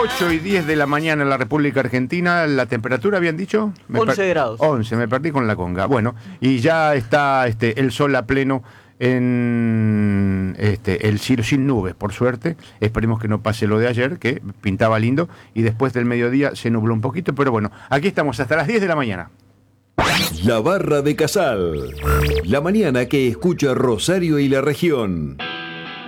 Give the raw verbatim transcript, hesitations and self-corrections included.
ocho y diez de la mañana en la República Argentina. ¿La temperatura habían dicho? Me once per- grados. once, me perdí con la conga. Bueno, y ya está este, el sol a pleno en este, el cielo sin nubes, por suerte. Esperemos que no pase lo de ayer, que pintaba lindo, y después del mediodía se nubló un poquito, pero bueno, aquí estamos hasta las diez de la mañana. La Barra de Casal. La mañana que escucha Rosario y la región.